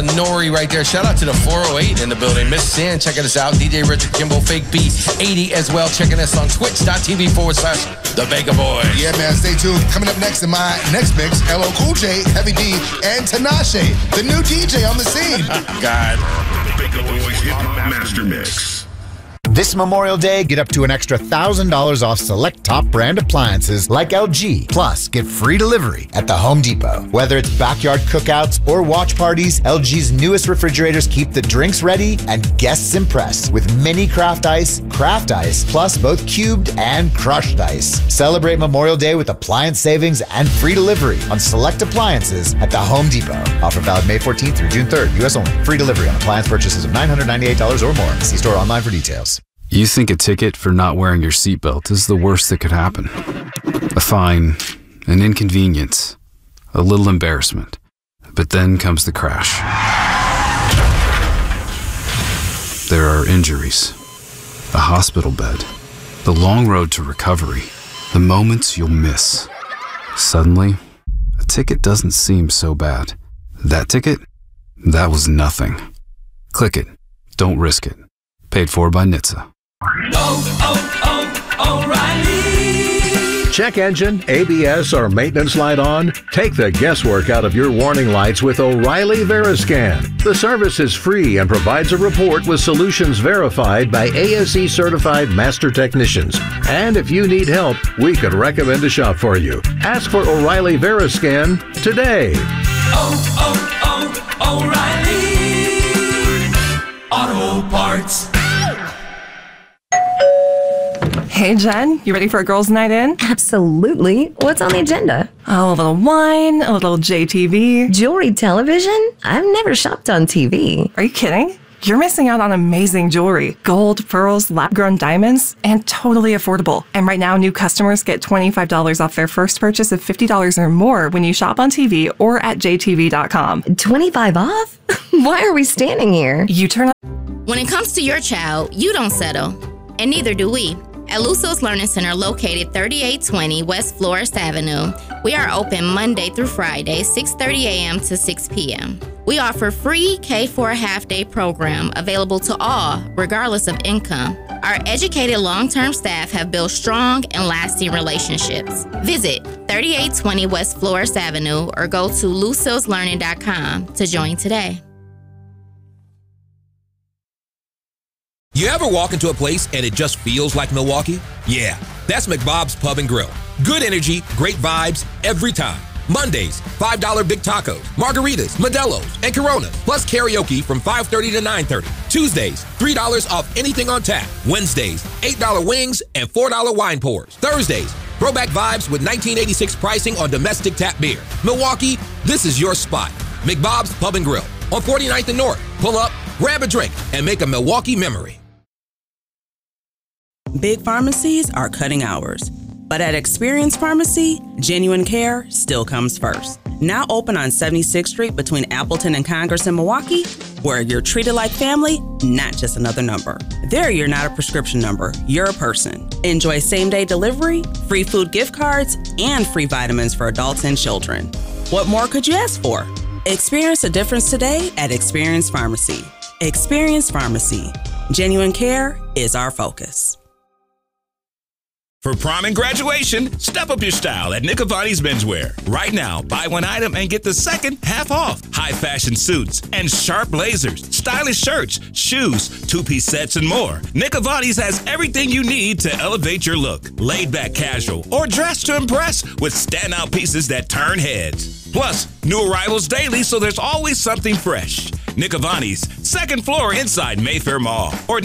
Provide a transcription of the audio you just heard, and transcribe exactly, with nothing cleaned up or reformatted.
Nori right there. Shout out to the four oh eight in the building. Miss Sand checking us out. D J Richard Kimball, Fake B eighty as well, checking us on twitch.tv forward slash The Vega Boys. Yeah, man, stay tuned. Coming up next in my next mix, L L Cool J, Heavy D, and Tinashe, the new D J on the scene. God. The Vega Boys Hip Hop Master Mix. This Memorial Day, get up to an extra one thousand dollars off select top brand appliances like L G. Plus, get free delivery at the Home Depot. Whether it's backyard cookouts or watch parties, L G's newest refrigerators keep the drinks ready and guests impressed with mini craft ice, craft ice, plus both cubed and crushed ice. Celebrate Memorial Day with appliance savings and free delivery on select appliances at the Home Depot. Offer valid May fourteenth through June third, U S only. Free delivery on appliance purchases of nine hundred ninety-eight dollars or more. See store online for details. You think a ticket for not wearing your seatbelt is the worst that could happen. A fine, an inconvenience, a little embarrassment. But then comes the crash. There are injuries, a hospital bed, the long road to recovery, the moments you'll miss. Suddenly, a ticket doesn't seem so bad. That ticket? That was nothing. Click it. Don't risk it. Paid for by N H T S A. Oh, oh, O'Reilly. Check engine, A B S, or maintenance light on? Take the guesswork out of your warning lights with O'Reilly Veriscan. The service is free and provides a report with solutions verified by A S E certified master technicians. And if you need help, we could recommend a shop for you. Ask for O'Reilly Veriscan today. Oh, oh, oh, O'Reilly Auto Parts. Hey, Jen, you ready for a girls' night in? Absolutely. What's on the agenda? Oh, a little wine, a little J T V. Jewelry television? I've never shopped on T V. Are you kidding? You're missing out on amazing jewelry. Gold, pearls, lab-grown diamonds, and totally affordable. And right now, new customers get twenty-five dollars off their first purchase of fifty dollars or more when you shop on T V or at j t v dot com. twenty-five off? Why are we standing here? You turn on... When it comes to your child, you don't settle. And neither do we. At Lusos Learning Center, located thirty-eight twenty West Florist Avenue, we are open Monday through Friday, six thirty a.m. to six p.m. We offer free K four half-day program available to all, regardless of income. Our educated long-term staff have built strong and lasting relationships. Visit thirty-eight twenty West Florist Avenue or go to lusos learning dot com to join today. You ever walk into a place and it just feels like Milwaukee? Yeah, that's McBob's Pub and Grill. Good energy, great vibes, every time. Mondays, five dollar big tacos, margaritas, Modelo's, and Coronas, plus karaoke from five thirty to nine thirty. Tuesdays, three dollars off anything on tap. Wednesdays, eight dollar wings and four dollar wine pours. Thursdays, throwback vibes with nineteen eighty-six pricing on domestic tap beer. Milwaukee, this is your spot. McBob's Pub and Grill on forty-ninth and North. Pull up, grab a drink, and make a Milwaukee memory. Big pharmacies are cutting hours, but at Experience Pharmacy, genuine care still comes first. Now open on seventy-sixth Street between Appleton and Congress in Milwaukee, where you're treated like family, not just another number. There, you're not a prescription number, you're a person. Enjoy same-day delivery, free food gift cards, and free vitamins for adults and children. What more could you ask for? Experience a difference today at Experience Pharmacy. Experience Pharmacy. Genuine care is our focus. For prom and graduation, step up your style at Nick Avani's Menswear. Right now, buy one item and get the second half off. High fashion suits and sharp blazers, stylish shirts, shoes, two-piece sets, and more. Nick Avani's has everything you need to elevate your look. Laid back casual or dress to impress with standout pieces that turn heads. Plus, new arrivals daily, so there's always something fresh. Nick Avani's, second floor inside Mayfair Mall. Or